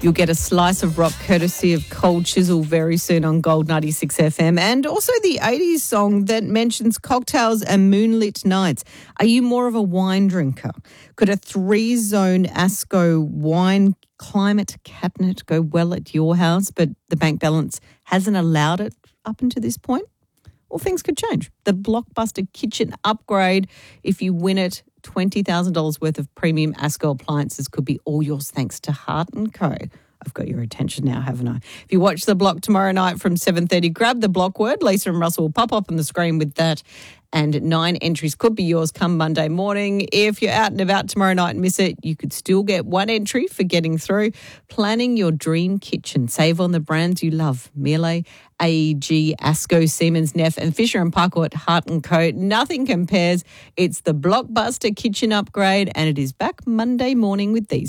You'll get a slice of rock courtesy of Cold Chisel very soon on Gold 96 FM, and also the 80s song that mentions cocktails and moonlit nights. Are you more of a wine drinker? Could a 3-zone ASCO wine climate cabinet go well at your house, but the bank balance hasn't allowed it up until this point? Well, things could change. The blockbuster kitchen upgrade, if you win it, $20,000 worth of premium ASCO appliances could be all yours thanks to Heart & Co. I've got your attention now, haven't I? If you watch The Block tomorrow night from 7:30, grab the block word. Lisa and Russell will pop up on the screen with that. And 9 entries could be yours come Monday morning. If you're out and about tomorrow night and miss it, you could still get 1 entry for getting through. Planning your dream kitchen. Save on the brands you love. Miele, AEG, ASCO, Siemens, Neff, and Fisher & Paykel at Heart & Co. Nothing compares. It's the blockbuster kitchen upgrade, and it is back Monday morning with these